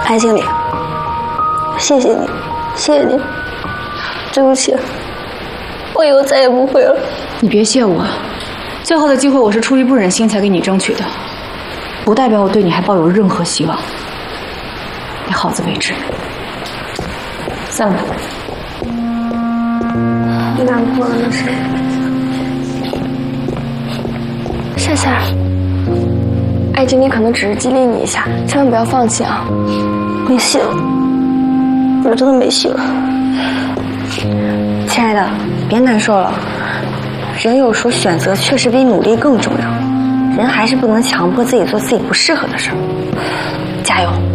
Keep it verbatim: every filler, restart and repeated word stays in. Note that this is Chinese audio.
潘经理，谢谢你，谢谢你，对不起，我以后再也不会了。 你别谢我，最后的机会我是出于不忍心才给你争取的，不代表我对你还抱有任何希望。你好自为之。散吧。 难过了是？夏夏，艾经理可能只是激励你一下，千万不要放弃啊！没戏了，我真的没戏了。 亲爱的，别难受了。人有时候选择确实比努力更重要，人还是不能强迫自己做自己不适合的事儿。加油！